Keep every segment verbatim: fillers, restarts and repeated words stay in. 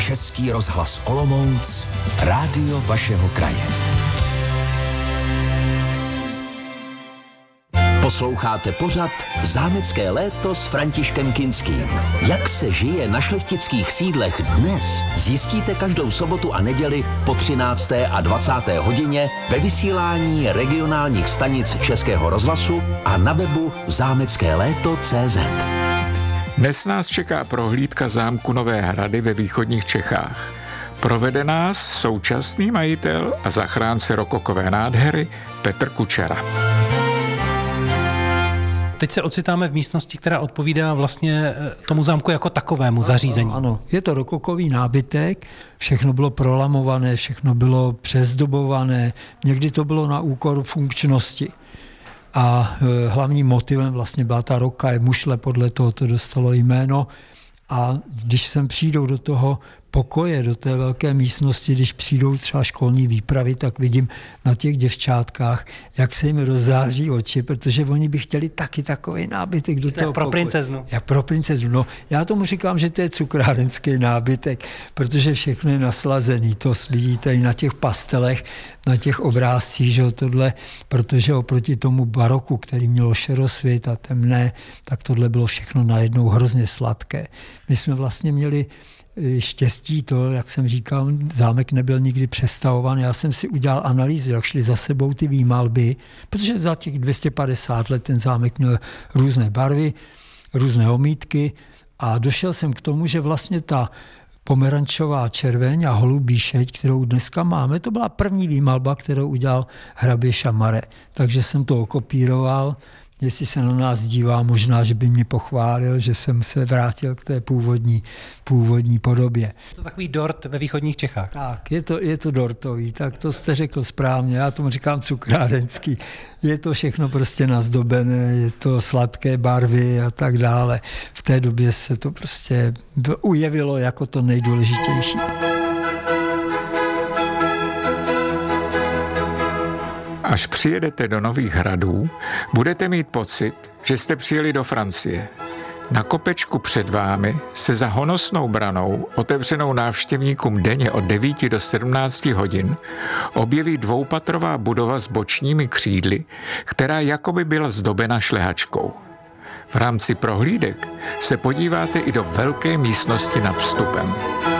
Český rozhlas Olomouc, rádio vašeho kraje. Posloucháte pořad Zámecké léto s Františkem Kinským. Jak se žije na šlechtických sídlech dnes, zjistíte každou sobotu a neděli po třinácté a dvacáté hodině ve vysílání regionálních stanic Českého rozhlasu a na webu zámecké léto tečka cé zet. Dnes nás čeká prohlídka zámku Nové Hrady ve východních Čechách. Provede nás současný majitel a zachránce rokokové nádhery Petr Kučera. Teď se ocitáme v místnosti, která odpovídá vlastně tomu zámku jako takovému zařízení. Ano, ano, je to rokokový nábytek, všechno bylo prolamované, všechno bylo přezdobované, někdy to bylo na úkor funkčnosti. A e, hlavním motivem vlastně byla ta roka, je mušle, podle toho to dostalo jméno. A když sem přijdou do toho pokoje, do té velké místnosti, když přijdou třeba školní výpravy, tak vidím na těch děvčátkách, jak se jim rozzáří oči, protože oni by chtěli taky takový nábytek do to toho pro pokoje. princeznu. Jak pro princeznu. No, já tomu říkám, že to je cukrárenský nábytek, protože všechno je naslazený. To vidíte i na těch pastelech, na těch obrázcích, že tohle, protože oproti tomu baroku, který mělo šerosvět a temné, tak tohle bylo všechno najednou hrozně sladké. My jsme vlastně měli štěstí to, jak jsem říkal, zámek nebyl nikdy přestavován. Já jsem si udělal analýzu, jak šly za sebou ty výmalby, protože za těch dvě stě padesát let ten zámek měl různé barvy, různé omítky a došel jsem k tomu, že vlastně ta pomerančová červeň a holubí šeď, kterou dneska máme, to byla první výmalba, kterou udělal hrabě Šamare. Takže jsem to okopíroval. Jestli se na nás dívá, možná, že by mě pochválil, že jsem se vrátil k té původní, původní podobě. Je to takový dort ve východních Čechách. Tak, je to, je to dortový, tak to jste řekl správně, já tomu říkám cukrárenský. Je to všechno prostě nazdobené, je to sladké barvy a tak dále. V té době se to prostě ujevilo jako to nejdůležitější. Až přijedete do Nových Hradů, budete mít pocit, že jste přijeli do Francie. Na kopečku před vámi se za honosnou branou, otevřenou návštěvníkům denně od devíti do sedmnácti hodin, objeví dvoupatrová budova s bočními křídly, která jakoby byla zdobena šlehačkou. V rámci prohlídek se podíváte i do velké místnosti nad vstupem.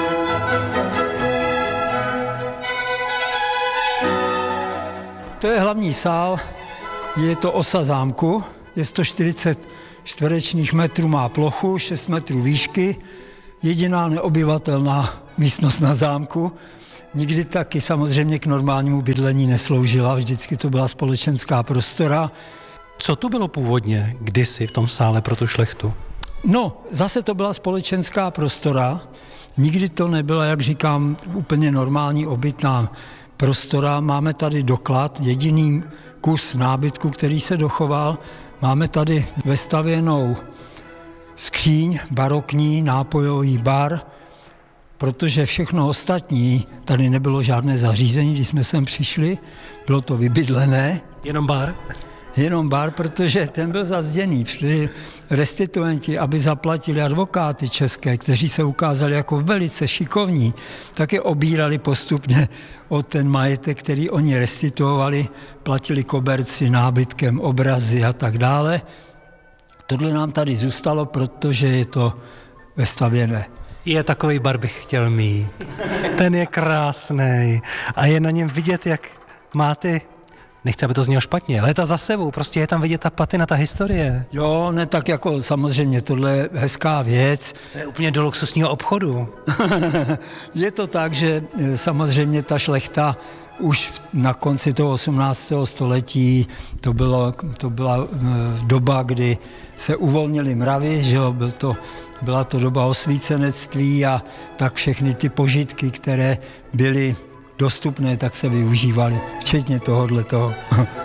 To je hlavní sál, je to osa zámku, je sto čtyřicet čtverečních metrů, má plochu, šest metrů výšky, jediná neobyvatelná místnost na zámku. Nikdy taky samozřejmě k normálnímu bydlení nesloužila, vždycky to byla společenská prostora. Co to bylo původně kdysi v tom sále pro tu šlechtu? No, zase to byla společenská prostora, nikdy to nebyla, jak říkám, úplně normální obytná prostora. Máme tady doklad, jediný kus nábytku, který se dochoval. Máme tady vestavěnou skříň, barokní, nápojový bar, protože všechno ostatní, tady nebylo žádné zařízení, když jsme sem přišli, bylo to vybydlené. Jenom bar? Jenom bar, protože ten byl zazděný. Přišli restituenti, aby zaplatili advokáty české, kteří se ukázali jako velice šikovní, tak je obírali postupně o ten majetek, který oni restituovali, platili koberci, nábytkem, obrazy a tak dále. Tohle nám tady zůstalo, protože je to vestavěné. Je takový bar bych chtěl mít. Ten je krásný a je na něm vidět, jak máte, nechci, aby to znělo špatně, léta za sebou, prostě je tam vidět ta patina, ta historie. Jo, ne tak jako samozřejmě, tohle je hezká věc. To je úplně do luxusního obchodu. Je to tak, že samozřejmě ta šlechta už na konci toho osmnáctého století, to, bylo, to byla doba, kdy se uvolnily mravy, že jo, byl to, byla to doba osvícenectví a tak všechny ty požitky, které byly dostupné, tak se využívaly, včetně tohohle toho.